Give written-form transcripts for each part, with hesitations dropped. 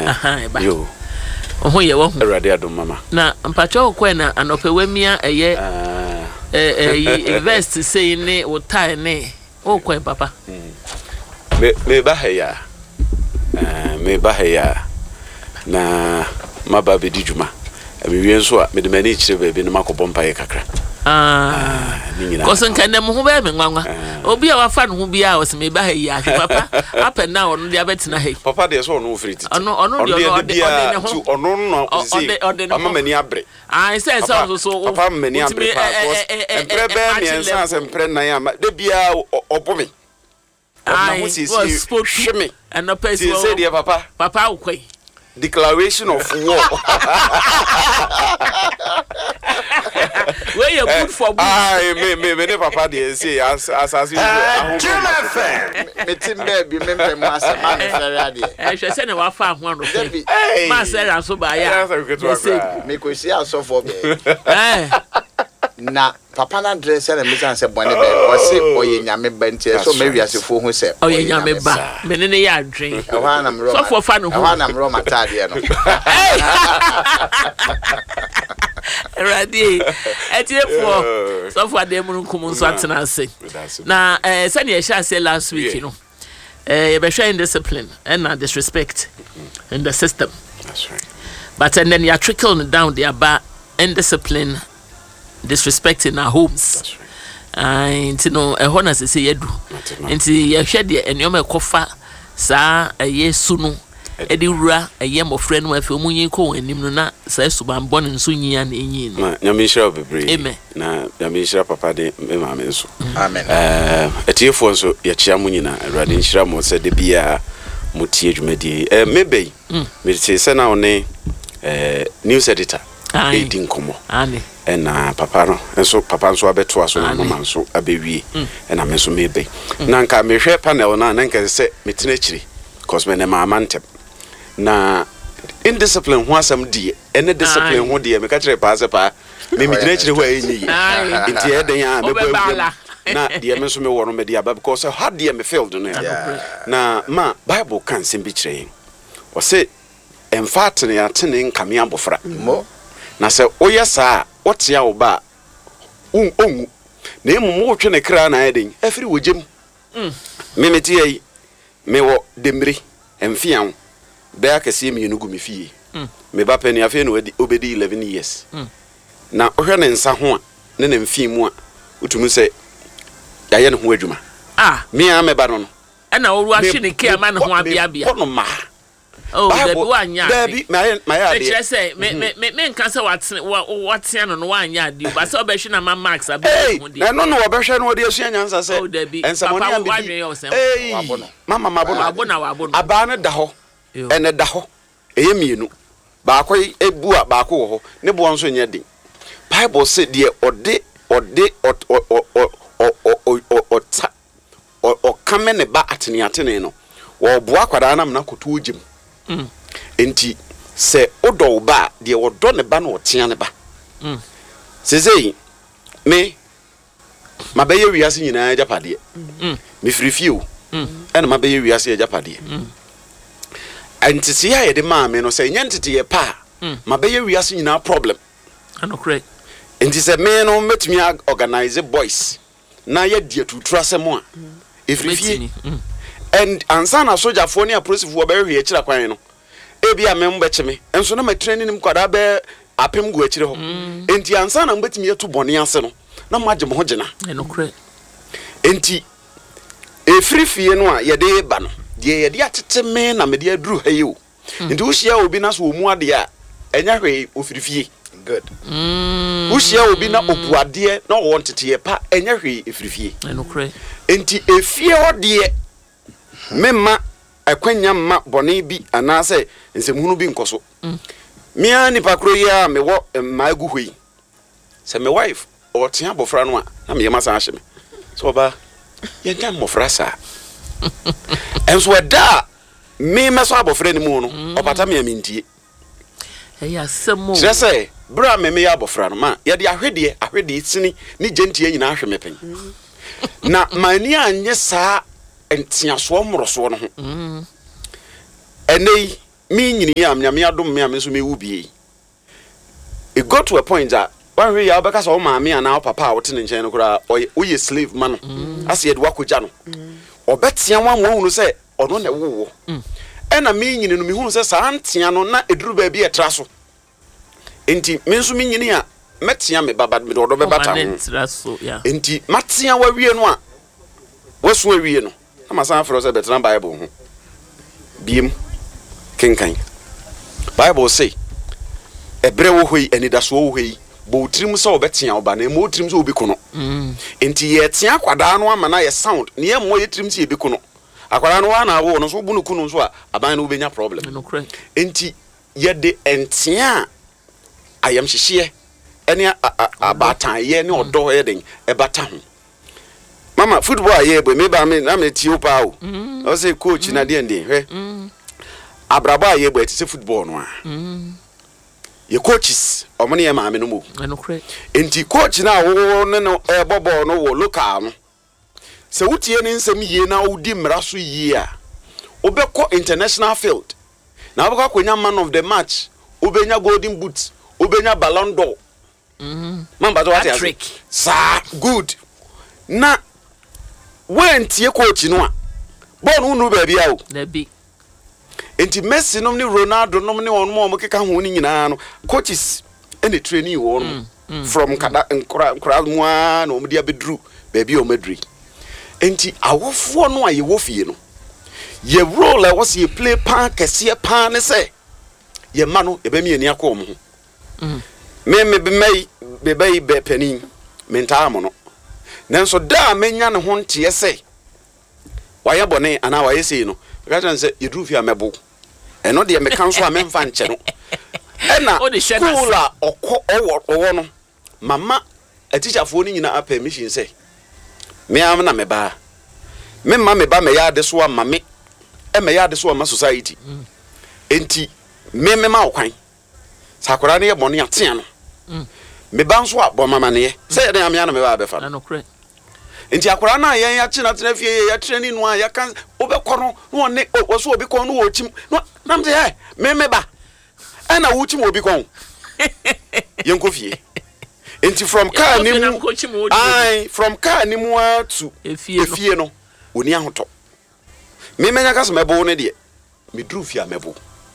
yo oho ye wo Erade adom mama na mpacho ko na anopewamia eye invest say ne wo tie ne o ko papa me ba ya na maba be di djuma me wie nso a me de mani kire ba bi na makobɔ mpae kakra kosen kan dem ho be me nwanwa obi a wafa no ho bia o se me ba ya papa up now on the abetina he papa de so no free tit ono de ne ho ono no see ama mani abre say so papa mani abre pa empre be me ensa se mpre nan ama de bia obomi na ho si hweme and no person say dear papa ukwe declaration of war. Where you good for good? Me papa dey say as you me tim baby me master man ferry dey. She say na wa fa ho no. Master ran so ba ya. Me ko see asofo be. Na papa na dress na me say bone be o say oye nyame ba ntie so me wiasefo hu say oye nyame ba me ne ya adwen e wa na mro so for fa no hu na mro matade no Erade etiefo so for dem nkum nso atena ase na say na ye say last week you know you be showing discipline and disrespect in the system. That's right. But and then you are trickling down the aba indiscipline, disrespecting our homes. That's right. You know, a honor say yedu. Nti ye hwe de enyo kofa saa sunu edura ayem ofre no afi omunyin ko anim no na saa suban bon nso nyia na enyin no. Na nyamishira bebre. Amen. Na nyamishira papa de me ma me nso. Amen. Etiefo nso ye chia munyina awrade nhyira mo se de bia mutie dwumadi. Mebe. Me say na one news editor. Edin komo. Ani. Na papa no nso papa nso abeto aso na mama nso abewie. Na me nso mebe. Na nka me hwe panel na nka se metena chiri. Cause me na mama ntem. Na indiscipline ho asam die ene discipline ho die me ka kire pa se pa me me gina kire ho ayi nti e den a me ba na die me so me wo no me dia ba because how die me failed no na ma bible kan sem bi kire o se en fact ne atene nkame abofra na se oyesa otia wo ba ongu na emu wo twe ne kra na eden afiri wogem me meti yi me wo dembre emfian be akase me yenugu me fie me ba pani afi no obedi 11 years na ohwe ne nsa ho a ne ne mfin mu a utumu se yaye ne ho adwuma me a me ba no na oru ahwe ne ke ama ne ho abia bia no ma da bi wanya da bi my ade e say me nka se watia no wanya ade ba se obehwe na ma max abi ho di no obehwe no de asua nyansa se ensa mo ne ambi mama mabono aba ne da ho ene da ho eye mienu ba akoy ebu a ba akọ ho ne bo nso nye den bible say de ode o kame ne ba atene no wo bo akwada na mna koto ogim enti se odo ba de odo ne ba na otea ne ba sezei me mabeye wiase nyina ajapade me frifie o ena mabeye wiase ajapade enti se ya de maame no se nyentete ye pa mabeye wiase nyina problem ano correct enti se me no metumi organize boys na ye die tutura se mo a efrifie and ansana soldier fo ne apolice fo be hwe akira kwan no ebi amem be cheme enso na ma training nim kwada be apem gu akire ho enti ansana mbetimi yetu bone ase no na magye mo ho gena no correct enti efrifie no a ye de ba no de ye de atete me na me de aduru ha yo enti wo hia obi na so omu ade a enya hwe ofrifie good wo hia obi na opuade na wo ntete ye pa enya hwe efrifie no correct enti efie ode memma akwanya ma bone bi anase nsemhunu bi nkoso mia ni pakro ya me wo maagu hoi se me wife o tia bofra no a na me yema san ahye me so ba ye nya mofra sa enso da me meso abofra ni mu no opata me amintie eya semo se bra me ya abofra no ma ye de ahwede sini ni gentie nyina ahwe me pen na mani anye sa entiaso mmoroso no ho enei me nyini am nyame adom me am so me wubie. It got to a point that one way ya beka so ma me ana papa wote ne nchen no kura oye slave man ase yede wakoja no obetia wa mo hunu se ono na wo ena me nyini no me hunu se sa antia no na eduru ba bi etra so enti me nso me nyini a metia me baba me do be bata ho enti matia wa wie no a waso awie no na masan afro se betran bible ho biem kenkan bible say ebre wo hoi enidaso wo hoi bo trim so obetia oba na mo trim so obi kono enti ye tia kwada no ama na ye sound ne ye mo ye trim so ebi kono akwada no na wo no so bu no kunu so a aban no obenya problem enti ye de entia ayam hihye ene abatan ye ne odo ye den e bata ho mama football ye bo me ba me na me tie opa o o say coach na de ndin hwe abraba ye bo etise football no a ye coaches omone ye maame no mo enti coach na wo ne no bobo no wo local no se wutie ne nsem yie na udi mra so yie a obekọ international field na obekọ akonya man of the match obenya golden boot obenya ballon d'or mamba to what trick sa good na when tie coach no a ball no ba bia o na bi enti Messi nom ni Ronaldo nom ni won mo keka ho ni nyina no coaches any training won from kada nkra mua no mo dia bedru ba bia o madri enti awofo no aye wo fie no ye role was ye play pan kese pan ne se ye ma no e ba mi ani akọ mo me be penin mentaa mo no nanso da menya ne ho nte se waye bone ana waye sei no ka chan se ye dru fie amebo eno de me kan so a memfa nche no ena kula owo no mama a teacher fo ni nyina a permission say me am na me ba me ba me ya de so ama me e me ya de so ama society enti me ma okwan sakora ne ye bone atea no me ba nso abo mama ne ye say na me me ba be fa no kre enti akora na ye ya china tena fie ya training no a ya kan obekọ no ne oso obi kon no wo chim no nam say me ba ana wo chim obi kon yenko fie enti from car ni mu from car ni mu to efie no oni ahoto me menya ka so mebo ne de me dru fie mebo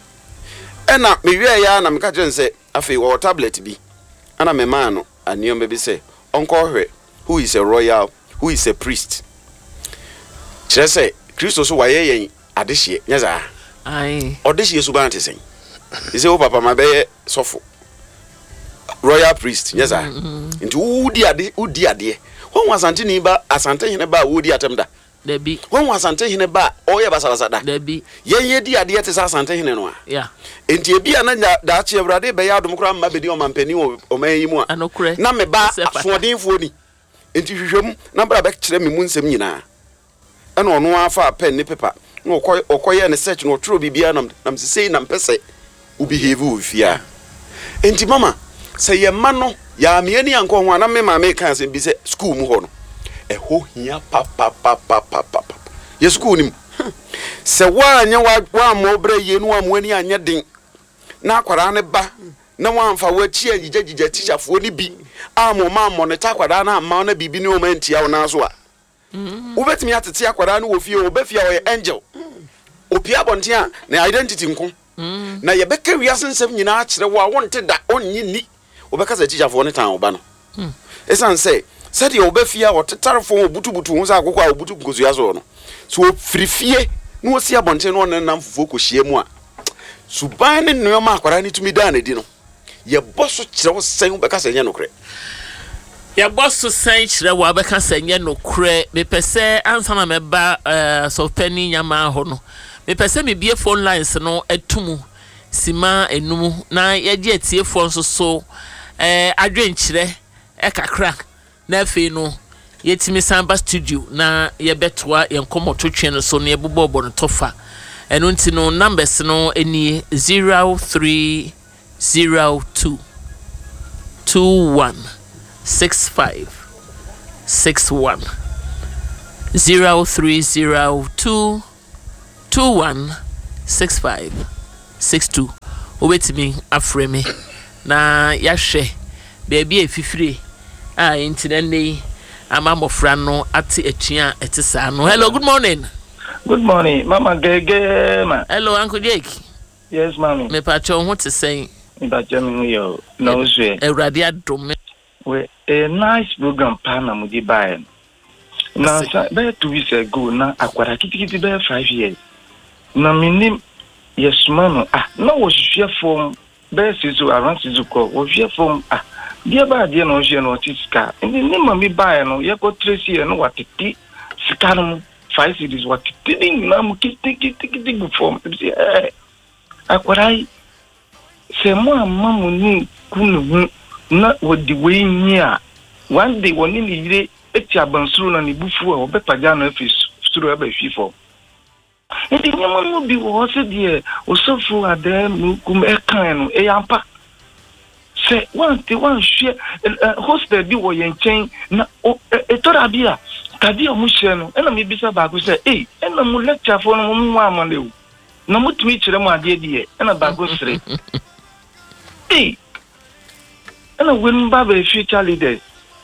ena me wie ya na me ka chen say afei wo tablet bi ana me man no aniom be bi say onko hwe who is a royal, who is a priest. Chere say Christo so waye yen adehye nyaza ai odehye so ban tesen ise o papa ma be sofo royal priest nyaza nti udi ade won wasante ni ba asante hene ba udi atemda dabi won wasante hene ba oye basabasa da dabi yen di ade te sa asante hene no a yeah enti ebia na da che brade be ya dum kra ma be di o mampani o mayi mu a na me ba asodenfo ni enti hwehwem na bra be kire me mu nsem nyina ana ono afa pen ni paper na okoye ne search no tro bibia nam sei na mpese u behave u fia enti mama say ye ma no ya me ani anko ho ana me ma me kan se bi se school mu ho no e ho hia pa ye school nim se wa anya wa mo bra ye no am ani anya den na akwara ne ba na wa mfa wa chi agigagija teacherfo ni bi amo ma monitor akwara na ma na bibi ni o ma ntia wo na so a ubetimi atete akwara no wo fie obefia wo angel opia bontia na identity nko na ye beka wiase nsem nyina akire wo a wonte da onnyi ni obekasa teacherfo ne tan oba no esan say said ye obefia otetarfo obutubutu ho sa akokwa obutu nkosu yaso no so ofirifie no osi abonte no na namfofo kohie mu a suban ne no ma akwara ni tumi da na di no ye boso kire wo sen obekasa nya no kre ya boss san chire wa be kan sanye no kure me pese ansa na meba so pani nyama ho no me pese me bie phone lines no etumu sima enum na ye je tie phone so adwen chire kakra na afi no yetimi samba studio na ye betwa ye nkomoto twe no so na ye bobo no tofa eno nti no numbers no eni 0302 21 6561 0302 21 6561 62 obetimi afre me na yahwe baby efifire a intina nei ama mofra no ate atua etesa no. Hello, good morning. Good morning, Mama Gege ma. Hello, Uncle Jake. Yes, Mommy. Me pacho ho te say. Me pacho me yo. No swe. Ewrade adom. We a nice program pana mu di buy. Na be 2 weeks ago na akwara kitikiti be 5 years. Na minim yes man na wo hwe form be sizu around sizu ko wo hwe form dia ba dia no hwe no tiska. Ni mami buy no ye ko trace ye no watiti sika no 5 cities watiti na mu kitiki form. Akwarai se mo amamu ni kunu na wodi we nyia one day woni ni yire eti abansuru na ni bufu a obepaja na office suru aba fifo enti nyama no bi wo se de osofu ade kum ekan no e yampa se one hwe hostel bi wo yenchen na etora bia kadi o mu hye no ena me bisa ba ko se ena mu lecture fo no mu amalewu na mutumi kire mu ade die ena ba go sire ena wen ba be future leaders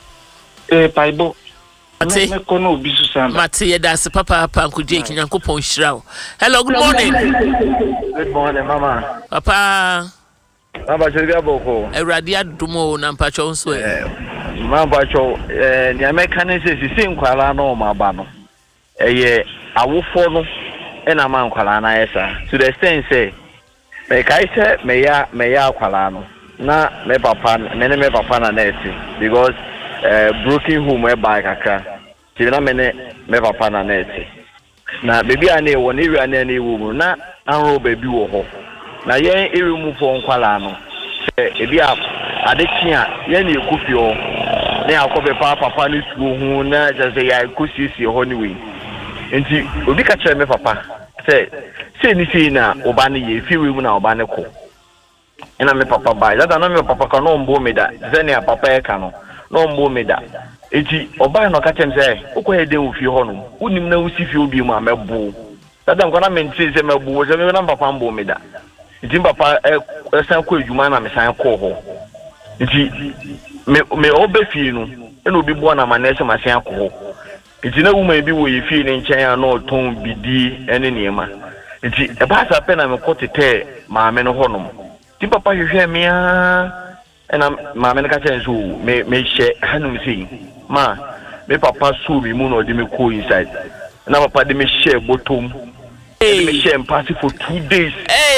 Bible Mate kono obisu samba Mate yedase papa Uncle Jake Nyankopon hira. Hello, good morning. Good morning, Mama. Papa Mama chega boko Ewrade adomo na mpacho nso Mama cho ni ameka ne sisi nkwala na o maba no eye awofo no ena ma nkwala na yesa to the extent say me kai se me ya akwala no na me papa na nesi because broken home by kaka tina me papa na nesi na baby ane wo ne wi ane ne wo na anro baby wo ho na yen eri mu fo nkwala no ebi adekia yen ekufio na akobe papa ni tuo hu na just ya ekosisi ho ni we enti obi ka kire me papa say ni fi na oba ne ye fi we mu na oba ne ko ena me papa ba da na me papa ka no mbo me da zeni a papa e ka no mbo me da enti oba no ka chem say ukwa eden wo fi ho no unim na usi fi obi mu amebo da nko na me nti se mebo wo se me na papa mbo me da enti papa san ko adwuma na me san ko ho enti me obe fi no ena obi bo na manese ma san ko ho enti na woman bi wo ye fi ne nchen ya no ton bidi ene niema enti e ba sa pe na me ko tete ma me no ho no ti papa hwehwe me ena ma me ka chen so me she hanum si ma me papa so mi mu no de me ko inside na papa de me share bottom me share pass for 2 days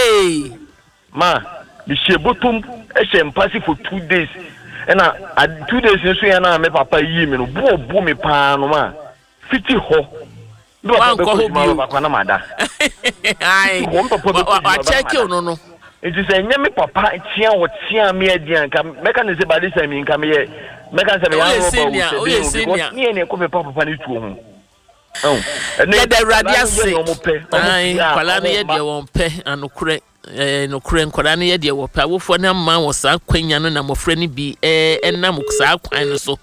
ma me share bottom e share pass for 2 days ena 2 days so ya na me papa yi me no bo me pa no ma fiti ho do papa ko ma papa na mada ai wa check you no it is a nyame papa tia wo tia me adian ka meka ne se ba de sami nka me meka se me ya ro ba ni ene ko be papa ni tuo hu ne da radiase ai kwala ne ye de won pe anokure nokure nkwara ne ye de wo pe awofo na ma wo sa kwanya no na mofra ni bi enam sa kwan no so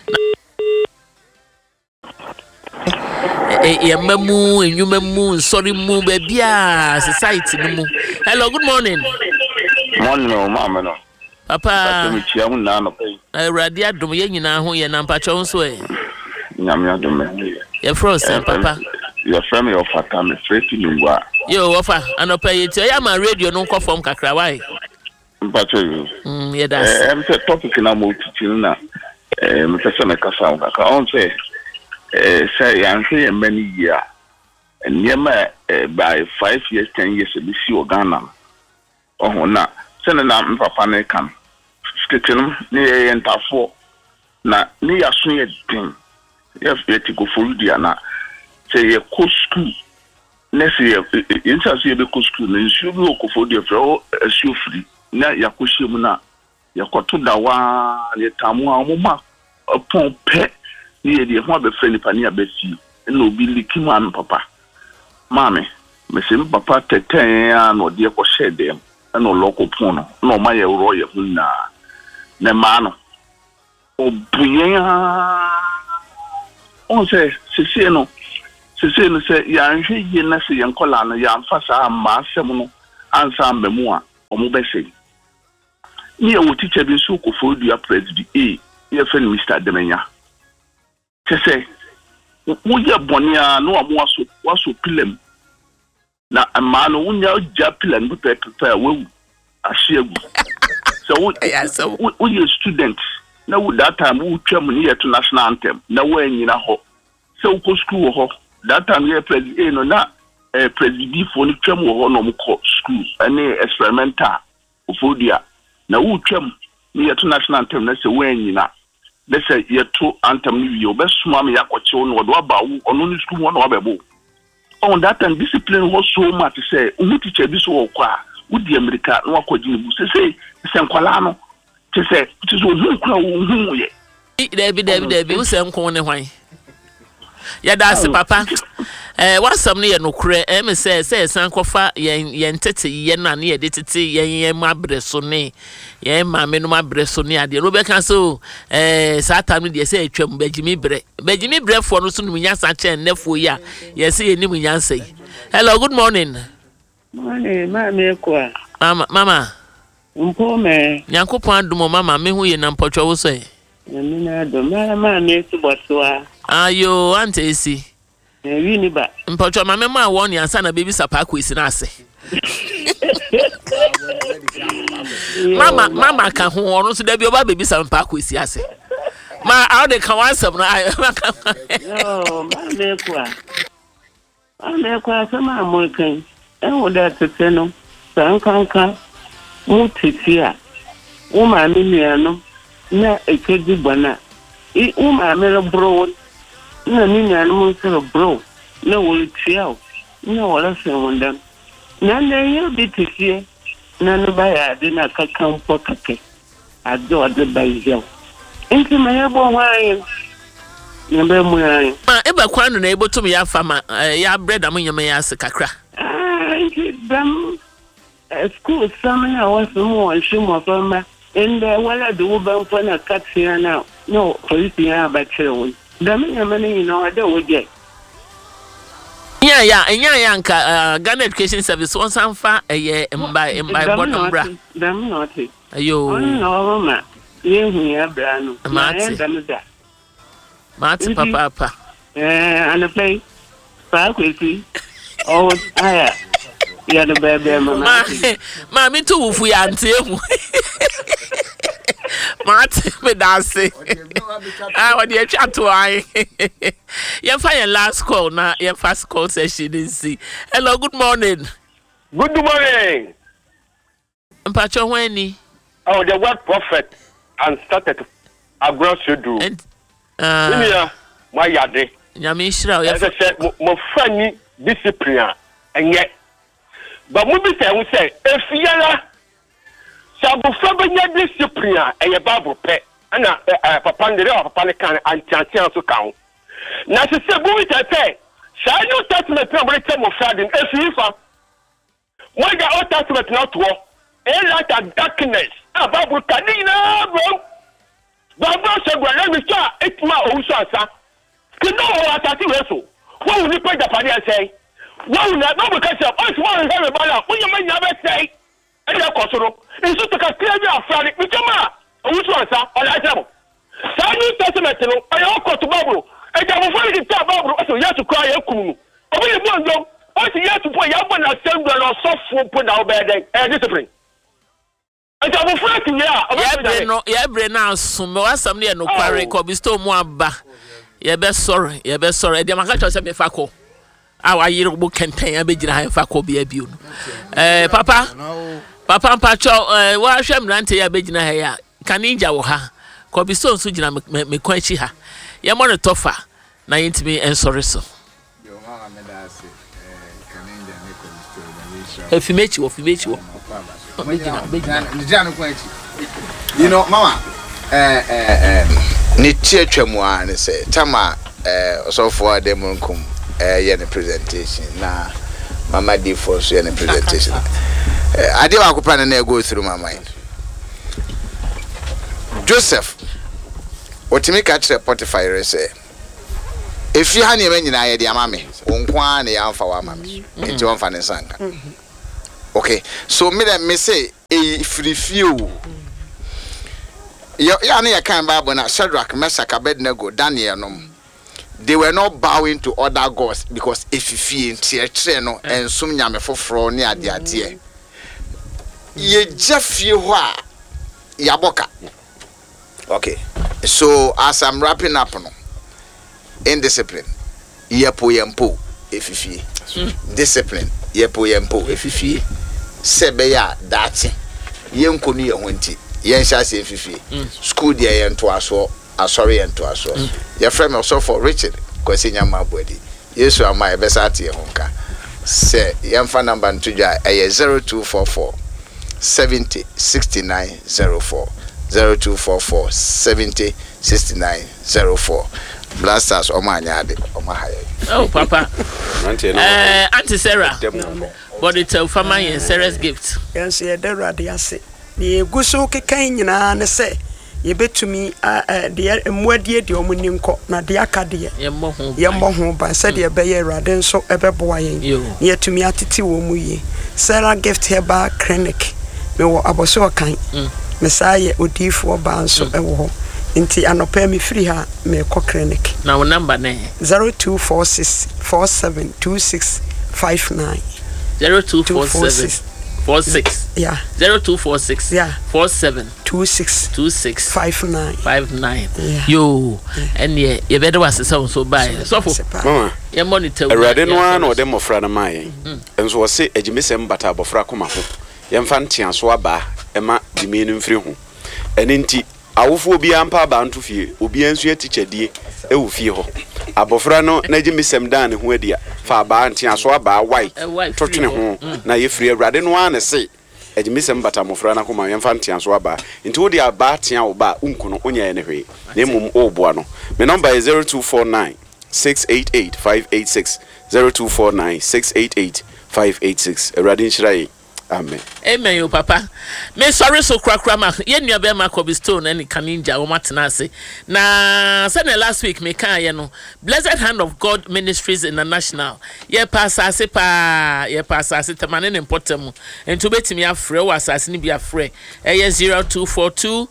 yamamu enyumamu sorry mu bebia society no mu. Hello, good morning. Morning, mama no. Papa me chia mu na no pe. Ewrade adom ye nyina ho ye na mpacho nso Nyame adom me. Ye frost papa. Your family of Fata me straight to Lungwa. Yo ofa anopa ye ti ya ma radio no nkọ form kakra why. Mpacho you. Ye das. Em se topic na mo titi na me pese me kasa ka on say say yanse many year and yema by 5 years 10 years be see Ghana oh na say na papa na kan skitin ni entafo na ni yaso ye din yes yeti go for dia na say ye ko school na say ye ntaso ye be ko school na nsu bi ko for dia fro asu free na yakohye mu na yakoto dawa ye tamu amuma pon pe ni e de ho be frɛ nipa ni abesi na obi likima no papa mame me se papa teten ya no de ko hye dem na loko pon no na o ma ye ro ye hunna na ma no obuyen on se no se ya nhwe ye na se ye nkola no ya mfa sa ma asem no ansa mbemu a omo be say ni e wo teacher bi so kofo dua president e ye friend Mr. Demenya say wo ye boni a no amo waso pilem na ama no unya ja pilem bi pepe wewu ahegu so wo ye student na wo that time wo twam ni ye to national anthem na wo anyina ho so wo school ho that time ye president no na president for ni twam wo ho no mo school any experimental ofodua na wo twam ni ye to national anthem na se wo anyina na se ye to anthem ni wi obesuma me yakoche wo no do aba wo ono ni school wo no abebo on that time discipline was so much say wo teacher bi so wo kwa wo di America no akɔgye ne bu se nkwala no te se so hu kura wo hu ye David wo se nkon ne hwan ya da se papa wasam ne ye no kure me se san kofa yen tete ye na ne ye de tete yen mabre so ne yen ma me no mabre so ne ade no be kan so satam ne de se atwam bagimi bre fo no so no nya sa chen nefo ya ye se ye ni mu nyansa yi. Hello, good morning. Morning, mama kwa. Mama. Mpo me. Nyankopon adumo mama me hu ye na mpotwo wo so e. Na ado mama me su botwa. Ayo, ante esi. Wi ni ba. Mpotwo mama ma won ya na baby sapa ko esi na ase. Mama ka ho ono so da bi oba baby sapa ko esi ase. Ma how they can answer na no, mama kwa. Mama kwa sama amokan. Enwo da tete no. Sankanka mutisia. Uma mimia no. Na ekeji bana. Uma mere bro. Na mimia no mo se bro. Na wo tia. Na wala se wonda. Na ye bitisia. Na no ba ya de na kakampo kake. Ado de baizio. Inti maye bo hwan. Nyambe mu yan. Eba kwano na ebotum ya fama ya bread am nyama ya se kakra. Them school summon I was more and shimo fama and wala do ban for na cut here now. No, police ya ba chewon. Them nyamane you know I don't get. Yeah, Ghana Education Service one sanfa mba bottom bra. Them not. Ayo. No ma. Ye hu ya bra no. Mati papa. And play. Pa kwesi. Oh, aya. Ya the baby mama. Mami tu ufu ya ntemu. Mati me dance. Wadi e chat why. Ye fa your last call na your first call session is. Hello, good morning. Good morning. Mpacho hweni? Oh, the word prophet and started agro shodu. Inia my yade. Nyame hira ya say mo fani discipline enye. But mo bi say efiara sabufra benya discipline eye Bible pe na papa ndere papa ne kan antiantian so kan. Na se bo bi say say New Testament na mo tell mo fadin efifa. Mo ga Old Testament na to e like darkness. Bible kanina bro. Bible say go let me start etma owusu asa. Kino o atati weso. Wo ni pe Japan say. Wo na no because of us one have bala. Wo yema nya be say. E dey kosoro. Nso to ka clear be afra ni bitama. Owusu asa o la jamo. Sa New Testament no ayo ko to Bible. E ja mo fari ki ta Bible so ya to cry ekum no. Obi le bon do. O ti ya to po ya bon na send no so fu po na obeden. Discipline. Yeah, now some wasam near no quarry, could still more ba. Yeah, best sorry. The Macatcho said me fako. Our year book can pay a big high fako be a beau. Papa Pacho, why sham rante a big hair? Canija or her. Could be so sujina me quenchi her. Yamon tofa. Na me and sorry so. If you make you. You know, Mama, ni twetwam a ne say tama so for dem nkum ye ne presentation na Mama D for so ye ne presentation ade wa kopa na go through my mind. Joseph otimi ka kire Potiphar say if you ha ne ma nyina ye de amame wonkwa na ya mfa wa amame enti wonfa ne sanka Okay, so me say a free few. Ya ne kan Bible na Shadrach, Meshach, Abednego, Daniel nom. They were not bowing to other gods because efifie ntie no ensum nyame foforo ne ade. Ye jafie ho a yaboka. Okay. So as I'm wrapping up no, indiscipline. Yepo yempo efifie. Discipline. Yepo yempo efifie. Sebeya dachi. Yenko ni yehonti. Yensha se efifie. School dia yento aso, asori yento aso. Your friend also for Richard kwesi nyama body. Yesu ama ebesa ate honka. Se yemfa number ntudwa 0244 70 69 04 0244 70 69 04. Blasters Omanyade Omahaya. Oh Papa. Auntie Sarah. Body tell family and Sarah's gift. Yes, yeah, the radiase. The guso kekan nyina ne se ye betumi de emwadie de omunim kɔ na de akade ye mo ho ba se de be ye rade nso ebeboa yen ye tumi atete wo mu ye. Sarah gift herba clinic me wo aboso kan me saye odifo ba nso ewo ho nti anopa me free ha me kɔ clinic na wo number ne 0246 472659 0246 46 yeah 0246 yeah 47 26 59 yo and ye better was so by so mama ye monitor erade no an o dem ofra na mai enso wo se agimisem bata abofra koma ho ye mfa ntia so aba ema dimenu mfiri ho ene nti awofo obi ampa aba nto fie obi ansu atichadie ewu fie ho abofra no na agimisem dan ne ho adia fa aba ntia so aba wai totwene ho na ye free erade no an se agimisem bata mofra na koma ye mfa ntia so aba nti wo dia aba tia wo ba unkuno onya ne hwe na mum oboa no me number is 0249 688 586 0249 688 586 erade nchirai. Amen. Amen, yo papa. Me sorry so krakra ma ye nua be ma Kobe Stone and Kaninja wo matena ase. Na say last week me kan ye no Blessed Hand of God Ministries International. Ye pass ase tamane ne potem. Ento betimi afre wo asase ni bi afre. Eye 0242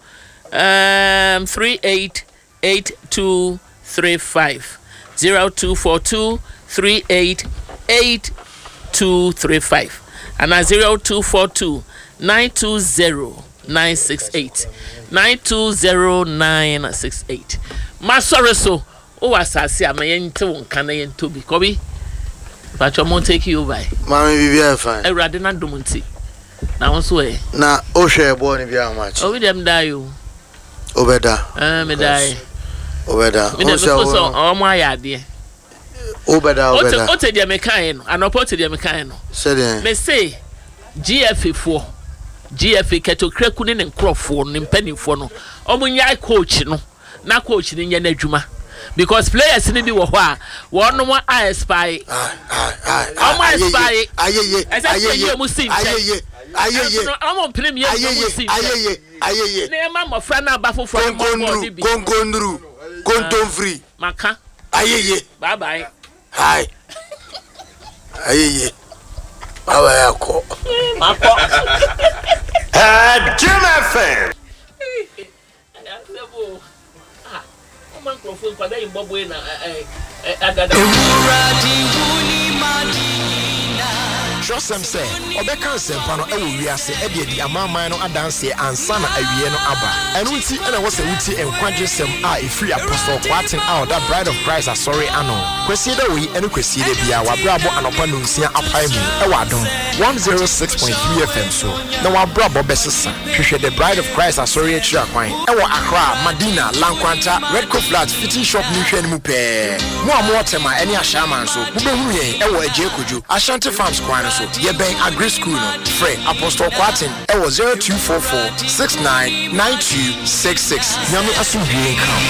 388235 0242 388235 and 0242 920 968 920 Ma sorry so o asase amayente won kan na yento bi Kobi Pacho mo take you over Mama bibia fine Ewrade na domunti na won so e na o hwe bo ni bia match o we dem die o obeda me die obeda o so o mo ayade obeda o te dia me kan no anopo te dia me kan no me say GFA ketokraku ne nkrofo ne mpanifo no omunya coach no na coach ne nya na adwuma because players ni bi wo ho a wonno mo aspire ayeye amo premier ayeye ne ma mo fra na ba fofo mo bi gongondru kontomfree maka ayeye bye bye hi ayeye awa yako mako Jim FM man crofo kwada imbobo na agada Trust say, Obeka Sempano, Ewiase, Eddie, Amama, no Adanse, and Sana Avieno Abba. And Uti, and I was a Uti and Quadrisem are a free apostle, quarting out that bride of Christ are sorry, Anno. Quesida we and Quesida Bia, Brabo and Opanuncia Apaimu, Ewadon, 106.3 FM. So now our Brabo Bessasa, the bride of Christ are sorry at Chaquine, Ewa Accra, Madina, Lanquanta, Red Co Flat, Fitting Shop, Nutrian Mupe. More tema, any Ashaman, so Ubehuye, Ewa Jacoju, Ashanti Farms Quine. So, ye bang agri school no free Apostle Quartin e was 0244 699266. Nyame asumdwe nka.